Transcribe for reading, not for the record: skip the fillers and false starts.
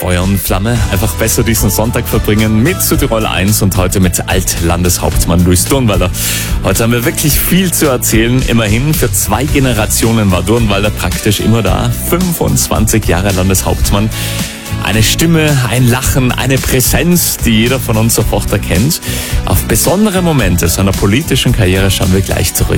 Feuer und Flamme. Einfach besser diesen Sonntag verbringen mit Südtirol 1 und heute mit Altlandeshauptmann Luis Durnwalder. Heute haben wir wirklich viel zu erzählen. Immerhin für 2 Generationen war Durnwalder praktisch immer da. 25 Jahre Landeshauptmann. Eine Stimme, ein Lachen, eine Präsenz, die jeder von uns sofort erkennt. Auf besondere Momente seiner politischen Karriere schauen wir gleich zurück.